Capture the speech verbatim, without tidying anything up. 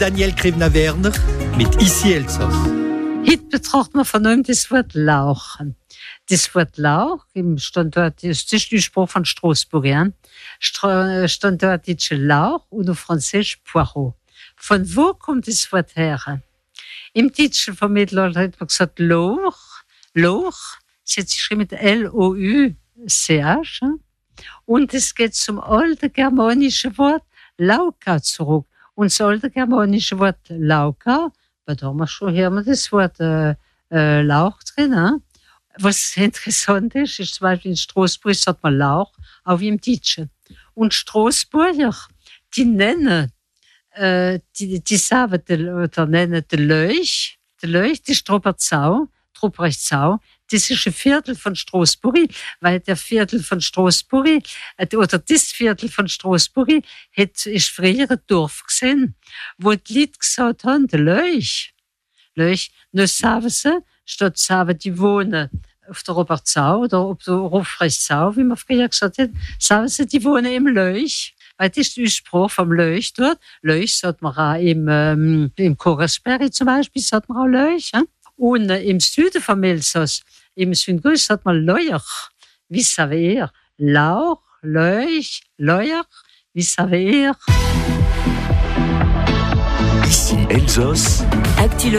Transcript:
Daniel Krevner-Werner mit Ici Elsass. Heute betrachten wir von neuem das Wort Lauch. Das Wort Lauch im Standort, das ist die Sprache von Straßburg, standortische Lauch und auf Französisch Poireau. Von wo kommt das Wort her? Im Titel vom Mittelalter hat man gesagt Lauch. Lauch, das hat sich geschrieben mit L O U C H. Und es geht zum alten germanischen Wort Lauka zurück. Und das alte germanische Wort Lauka, da haben wir schon hier haben wir das Wort äh, äh, Lauch drin. Äh? Was interessant ist, ist zum Beispiel in Straßburg sagt man Lauch, auch wie im Deutschen. Und Straßburger, die nennen, äh, die, die sagen, oder nennen den Leuch, der Leuch, die Stroberzau, Trubrechtsau, das ist ein Viertel von Straßburg, weil der Viertel von Straßburg, oder das Viertel von Straßburg, hat, ist früher ein Dorf gesehen, wo die Leute gesagt haben, der Leuch, Leuch, nur sagen sie, statt sagen, die wohnen auf der Robertsau oder auf der Rufrechtsau, wie man früher gesagt hat, sagen sie, die wohnen im Leuch. Weil das ist der Spruch vom Leuch dort. Leuch sagt man auch im, ähm, im Chorasberry zum Beispiel, sagt man auch Leuch. Hein? Und äh, im Süden vom Elsass, im Südgüst, sagt man Leuch. Wie savez ihr? Lauch, Leuch, Leuch, wie savez ihr? Ici Elsass. Actu